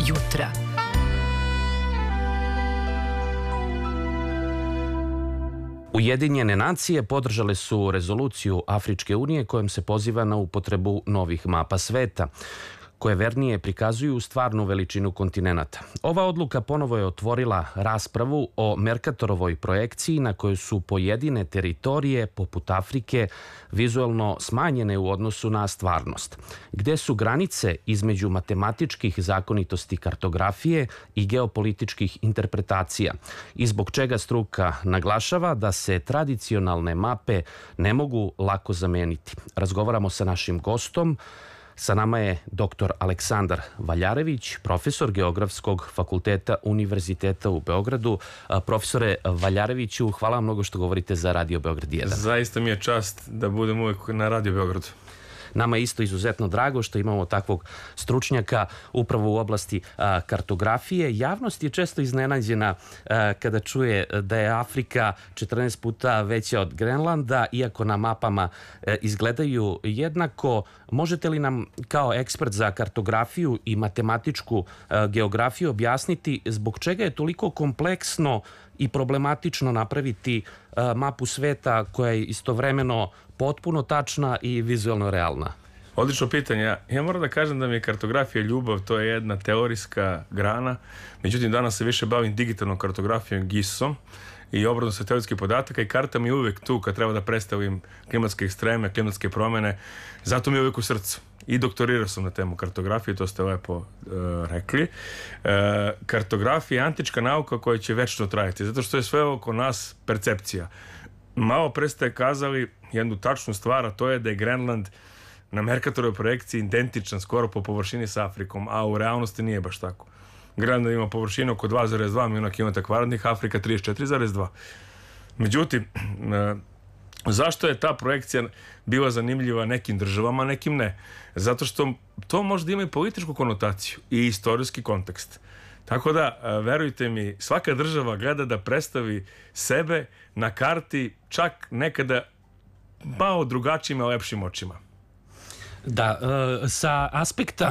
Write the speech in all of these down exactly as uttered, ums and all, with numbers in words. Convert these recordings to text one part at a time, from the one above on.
jutra. Ujedinjene nacije podržale su rezoluciju Afričke unije kojom se poziva na upotrebu novih mapa sveta, koje vernije prikazuju stvarnu veličinu kontinenata. Ova odluka ponovo je otvorila raspravu o Merkatorovoj projekciji na kojoj su pojedine teritorije, poput Afrike, vizualno smanjene u odnosu na stvarnost. Gde su granice između matematičkih zakonitosti kartografije i geopolitičkih interpretacija i zbog čega struka naglašava da se tradicionalne mape ne mogu lako zameniti. Razgovaramo sa našim gostom. Sa nama je doktor Aleksandar Valjarević, profesor Geografskog fakulteta Univerziteta u Beogradu. Profesore Valjareviću, hvala vam mnogo što govorite za Radio Beograd jedan. Zaista mi je čast da budem uvek na Radio Beogradu. Nama je isto izuzetno drago što imamo takvog stručnjaka upravo u oblasti a, kartografije. Javnost je često iznenađena a, kada čuje da je Afrika četrnaest puta veća od Grenlanda, iako na mapama a, izgledaju jednako. Možete li nam kao ekspert za kartografiju i matematičku a, geografiju objasniti zbog čega je toliko kompleksno i problematično napraviti a, mapu sveta koja je istovremeno potpuno tačna i vizualno realna? Odlično pitanje. Ja, ja moram da kažem da mi je kartografija ljubav, to je jedna teorijska grana. Međutim, danas se više bavim digitalnom kartografijom, gisom, i obradom satelitskih podataka, i karta mi je uvek tu kad treba da predstavim klimatske ekstreme, klimatske promene. Zato mi je uvek u srcu. I doktorirao sam na temu kartografije, to ste lepo uh, rekli. Uh, kartografija je antička nauka koja će večno trajati, zato što je sve oko nas percepcija. Malo pre ste kazali jednu tačnu stvar, a to je da je Grenland na Merkatorovoj projekciji identičan skoro po površini sa Afrikom, a u realnosti nije baš tako. Grenland ima površinu oko dva zarez dva miliona kilometara kvadratnih, Afrika trideset četiri zarez dva. Međutim, zašto je ta projekcija bila zanimljiva nekim državama, nekim ne? Zato što to može da ima i političku konotaciju i istorijski kontekst. Tako da, verujte mi, svaka država gleda da predstavi sebe na karti čak nekada malo drugačijim, a lepšim očima. Da, sa aspekta...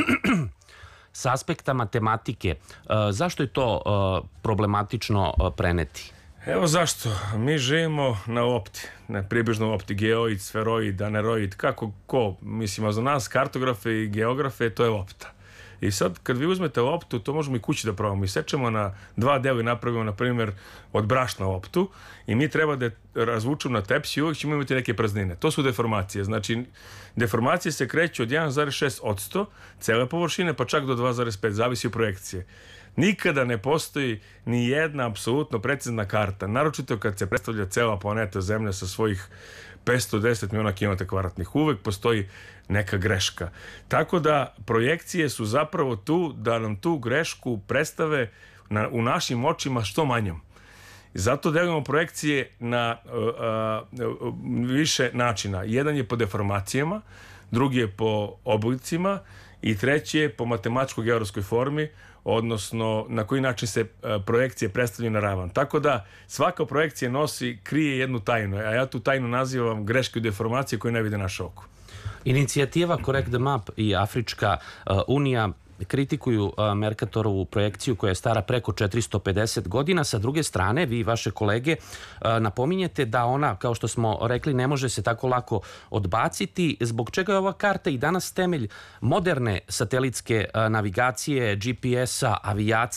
Sa aspekta matematike, zašto je to problematično preneti? Evo zašto. Mi živimo na lopti, na približno lopti, geoid, sferoid, aneroid, kako ko, mislim, za nas kartografe i geografe to je lopta. I sad, kad vi uzmete loptu, to možemo i kući da probamo. Mi sečemo na dva dela i napravimo, na primjer, od brašna loptu i mi treba da razvučemo na tepsi i uvijek ćemo imati neke praznine. To su deformacije. Znači, deformacije se kreću od jedan zarez šest posto cele površine, pa čak do dva zarez pet, zavisi od projekcije. Nikada ne postoji ni jedna apsolutno precizna karta, naročito kad se predstavlja cela planeta Zemlja sa svojih petsto deset miliona kilometara kvadratnih. Uvek postoji neka greška. Tako da projekcije su zapravo tu da nam tu grešku predstave na, u našim očima što manjom. Zato delimo projekcije na uh, uh, više načina. Jedan je po deformacijama, drugi je po oblicima i treći je po matematičko-geografskoj formi, odnosno na koji način se projekcije predstavljaju na ravan. Tako da svaka projekcija nosi, krije jednu tajnu, a ja tu tajnu nazivam greške u deformacije koje ne vide naše oko. Inicijativa Correct the Map i Afrička uh, unija kritikuju uh, Merkatorovu projekciju koja je stara preko četiristo pedeset godina. Sa druge strane, vi i vaše kolege uh, napominjete da ona, kao što smo rekli, ne može se tako lako odbaciti, zbog čega je ova karta i danas temelj moderne satelitske uh, navigacije, G P S-a, avijacije,